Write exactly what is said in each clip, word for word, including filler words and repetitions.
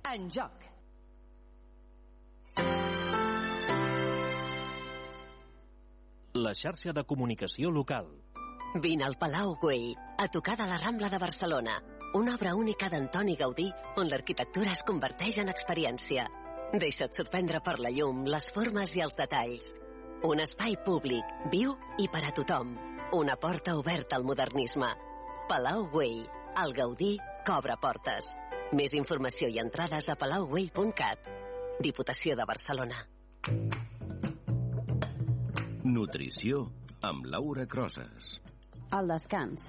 En joc. La xarxa de comunicació local. Vine al Palau Güell, a tocar de la Rambla de Barcelona. Una obra única d'Antoni Gaudí, on l'arquitectura es converteix en experiència. Deixa't sorprendre per la llum, les formes i els detalls. Un espai públic, viu i per a tothom. Una porta oberta al modernisme. Palau Güell, el Gaudí que obre portes. Més informació i entrades a palau güell punt cat. Diputació de Barcelona. Nutrició amb Laura Crosas. El descans.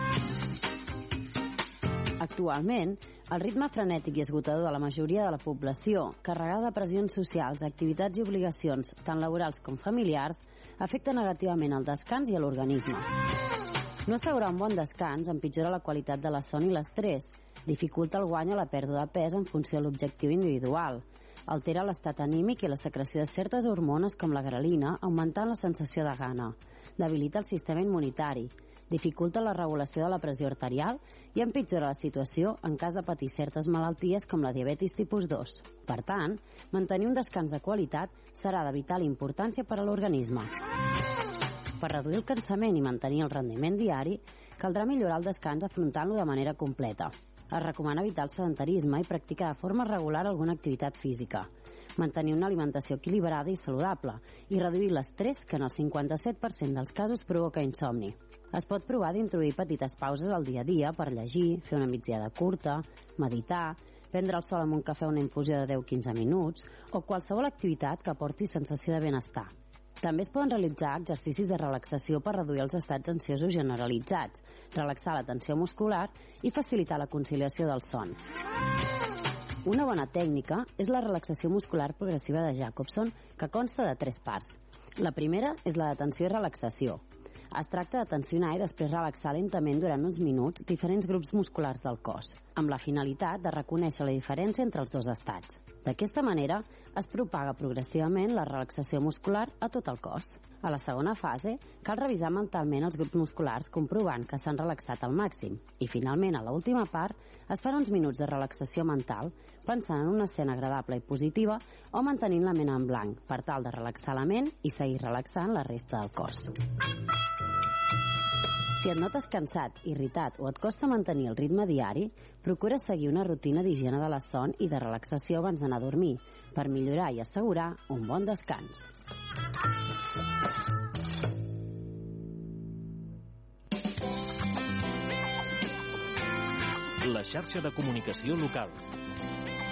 Actualment, el ritme frenètic i esgotador de la majoria de la població, carregada de pressions socials, activitats i obligacions, tant laborals com familiars, afecta negativament el descans i a l'organisme. No assegurar un bon descans empitjora la qualitat de la son i l'estrès, dificulta el guany o la pèrdua de pes en funció de l'objectiu individual, altera l'estat anímic i la secreció de certes hormones com la grelina, augmentant la sensació de gana, debilita el sistema immunitari, dificulta la regulació de la pressió arterial i empitjora la situació en cas de patir certes malalties com la diabetis tipus dos. Per tant, mantenir un descans de qualitat serà de vital importància per a l'organisme. Per reduir el cansament i mantenir el rendiment diari, caldrà millorar el descans afrontant-lo de manera completa. Es recomana evitar el sedentarisme i practicar de forma regular alguna activitat física, mantenir una alimentació equilibrada i saludable i reduir l'estrès que en el cinquanta-set per cent dels casos provoca insomni. Es pot provar d'introduir petites pauses al dia a dia per llegir, fer una migdiada curta, meditar, prendre el sol amb un cafè o una infusió de deu a quinze minuts o qualsevol activitat que aporti sensació de benestar. També es poden realitzar exercicis de relaxació per reduir els estats ansiosos generalitzats, relaxar la tensió muscular i facilitar la conciliació del son. Una bona tècnica és la relaxació muscular progressiva de Jacobson, que consta de tres parts. La primera és la de tensió i relaxació. Es tracta de tensionar i després relaxar lentament durant uns minuts diferents grups musculars del cos, amb la finalitat de reconèixer la diferència entre els dos estats. D'aquesta manera, es propaga progressivament la relaxació muscular a tot el cos. A la segona fase, cal revisar mentalment els grups musculars comprovant que s'han relaxat al màxim. I finalment, a l'última part, es fan uns minuts de relaxació mental pensant en una escena agradable i positiva o mantenint la ment en blanc per tal de relaxar la ment i seguir relaxant la resta del cos. Si et notes cansat, irritat o et costa mantenir el ritme diari, procura seguir una rutina d'higiene de la son i de relaxació abans d'anar a dormir per millorar i assegurar un bon descans. La xarxa de comunicació local.